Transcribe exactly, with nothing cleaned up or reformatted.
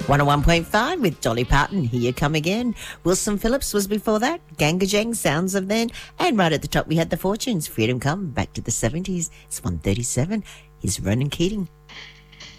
one oh one point five with Dolly Parton, Here You Come Again. Wilson Phillips was before that, Gangajang, Sounds of Then, and right at the top we had The Fortunes, Freedom Come, back to the seventies. It's one thirty-seven. Here's Ronan Keating.